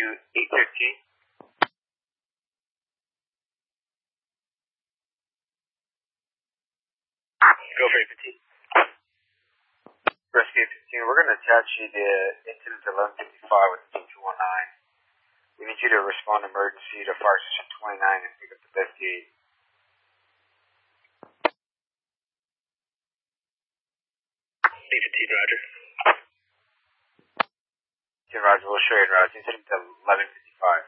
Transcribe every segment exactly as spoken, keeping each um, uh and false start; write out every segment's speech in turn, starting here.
eight thirteen. Go for eight fifteen. Rescue eight fifteen, we're going to attach you to incident eleven fifty-five with engine two one nine. We need you to respond to emergency to fire station twenty-nine and pick up the best gate. eight fifteen, roger. ten roger, we'll show you in route. Incident eleven fifty-five.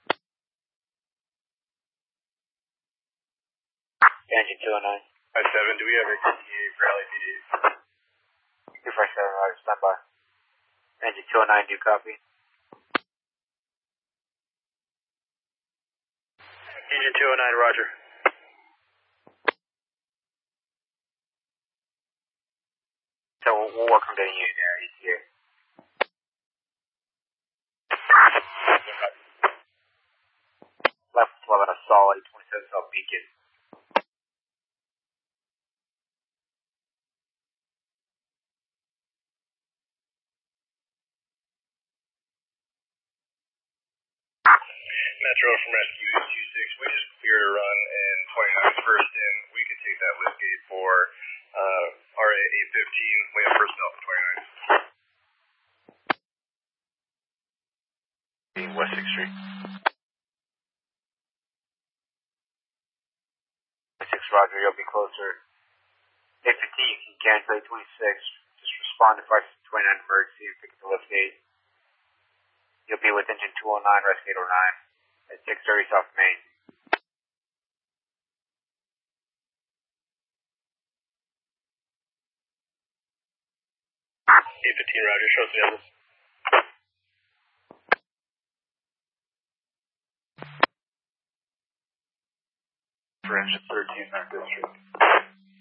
Engine two oh nine. five seven, do we have a T A for L A P D? two five seven, roger, stand by. Engine two oh nine, do you copy? Engine two oh nine, roger. So we'll, we'll work on getting you in there, E T A. Left eleven, a solid, twenty-seven South Beacon. Metro from Rescue eight two six, we just cleared a run and twenty-nine first in. We can take that lift gate for uh, R A eight fifteen. We have personnel for twenty-nine. West sixth Street. six roger, you'll be closer. eight fifteen, you can cancel eight twenty-six. Just respond to fire twenty-nine emergency and pick up the lift gate. You'll be with engine two oh nine, rescue eight oh nine at six thirty South Main. eight fifteen, roger, show us the others. For engine thirteen, North District.